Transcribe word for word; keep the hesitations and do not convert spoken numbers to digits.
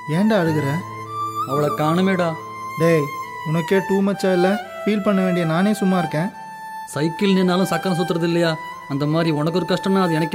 ஏன்டா அழுகிற? அவளை காணுமேடா. டேய், உனக்கே டூ மச்சா இல்லை? ஃபீல் பண்ண வேண்டிய நானே சும்மா இருக்கேன். சைக்கிள் நின்னாலும் சக்கரம் சுத்துறது இல்லையா? அந்த மாதிரி உனக்கு ஒரு கஷ்டம்னா அது எனக்கு